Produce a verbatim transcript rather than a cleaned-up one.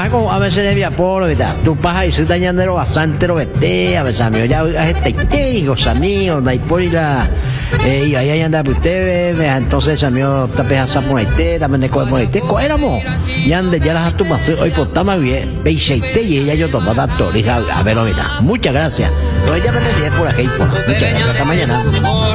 más como a veces de mi apolo, ¿verdad? Tu paja y soy dañando bastante lo vete, a veces a mí ya este técnicos amigos, no hay por la eh y ahí anda usted, entonces a mí está pejasa por ahí, también de comer por ahí, ¿cuál éramos? Ya ande ya las tu paseo hoy por tama bien, peiseite y ella yo tomo dato, a ver, ¿verdad? Muchas gracias. Pero ya me tendría por aquí, muchas gracias, hasta mañana.